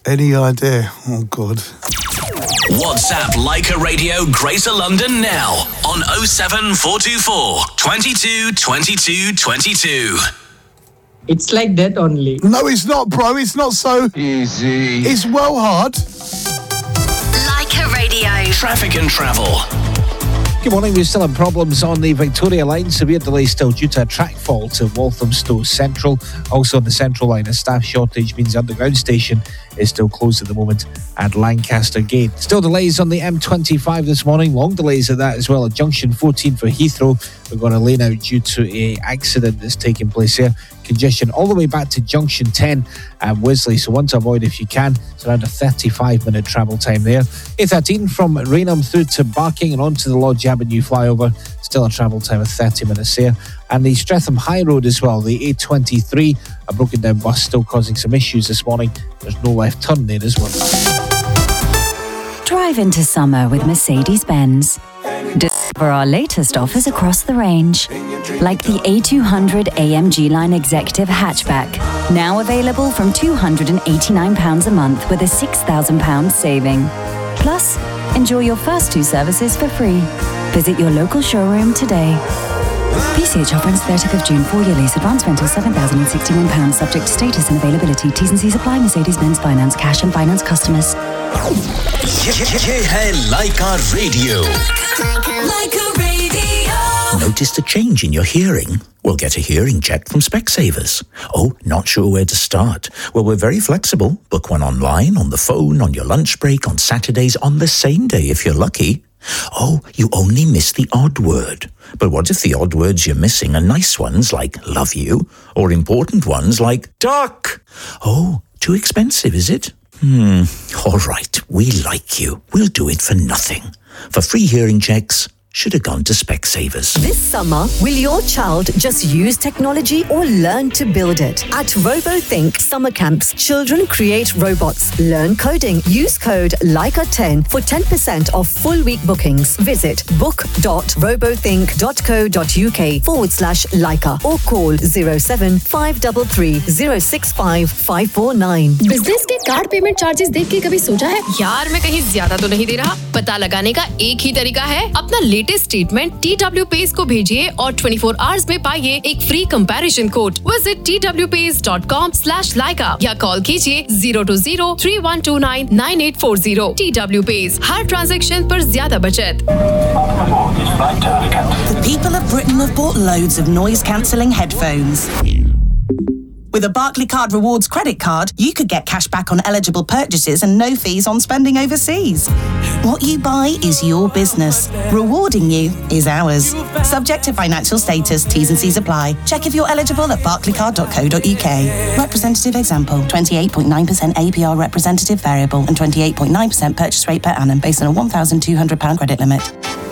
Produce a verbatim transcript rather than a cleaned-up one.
Any idea? Oh, God. WhatsApp Leica Radio Greater London now on oh seven four two four, twenty-two, twenty-two, twenty-two. It's like that only. No, it's not, bro. It's not so easy. It's well hard. Leica Radio. Traffic and travel. Good morning. We're still having problems on the Victoria line. Severe delay still due to a track fault at Walthamstow Central. Also on the Central line, a staff shortage means the underground station is still closed at the moment at Lancaster Gate. Still delays on the M twenty-five this morning. Long delays at that as well at Junction fourteen for Heathrow. We've got a lane out due to an accident that's taking place here. Congestion all the way back to Junction ten at Wisley, so one to avoid if you can. It's around a thirty-five minute travel time there. A thirteen from Rainham through to Barking and onto the Lodge Avenue flyover. Still a travel time of thirty minutes there. And the Streatham High Road as well, the A twenty-three, a broken down bus still causing some issues this morning. There's no left turn there as well. Drive into summer with Mercedes-Benz. Discover our latest offers across the range, like the A two hundred A M G Line Executive Hatchback, now available from two hundred eighty-nine pounds a month with a six thousand pounds saving. Plus, enjoy your first two services for free. Visit your local showroom today. P C H offer ends thirtieth of June, four-year lease, advance rental seven thousand sixty-one pounds, subject to status and availability. T's and C's apply. Mercedes-Benz Finance, cash and finance customers. ये है Leica Radio. Leica Radio. Noticed a change in your hearing? Well, get a hearing check from Specsavers. Oh, not sure where to start? Well, we're very flexible. Book one online, on the phone, on your lunch break, on Saturdays, on the same day if you're lucky. Oh, you only miss the odd word. But what if the odd words you're missing are nice ones like love you, or important ones like duck? Oh, too expensive, is it? Hmm, all right, we like you. We'll do it for nothing. For free hearing checks, should have gone to Specsavers. This summer, will your child just use technology or learn to build it? At RoboThink Summer Camps, children create robots, learn coding. Use code Leica ten for ten percent off full week bookings. Visit book.robothink.co.uk forward slash Leica or call zero seven five three three zero six five five four nine. Business के card payment charges देख के कभी सोचा है यार मैं कहीं ज्यादा तो नहीं दे रहा? पता लगाने का एक ही तरीका है, अपना latest statement T W Pays को भेजिए और चौबीस आवर्स में पाइए एक free comparison code. Visit t w pays dot com slash Leica या कॉल कीजिए zero two zero three one two nine nine eight four zero. T W Pays, हर transaction पर ज्यादा बचत. The people of Britain have bought loads of noise-cancelling headphones. With a Barclaycard Rewards credit card, you could get cash back on eligible purchases and no fees on spending overseas. What you buy is your business. Rewarding you is ours. Subject to financial status, T's and C's apply. Check if you're eligible at barclaycard dot co dot uk. Representative example, twenty-eight point nine percent A P R representative variable and twenty-eight point nine percent purchase rate per annum based on a one thousand two hundred pounds credit limit.